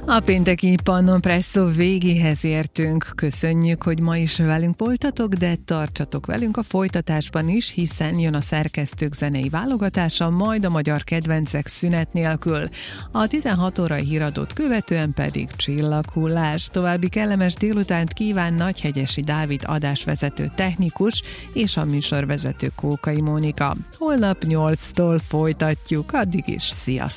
A pénteki Pannon Presso végéhez értünk. Köszönjük, hogy ma is velünk voltatok, de tartsatok velünk a folytatásban is, hiszen jön a szerkesztők zenei válogatása, majd a magyar kedvencek szünet nélkül. A 16 órai híradót követően pedig csillaghullás. További kellemes délutánt kíván Nagyhegyesi Dávid adásvezető technikus és a műsorvezető Kókai Mónika. Holnap 8-tól folytatjuk, addig is sziasztok!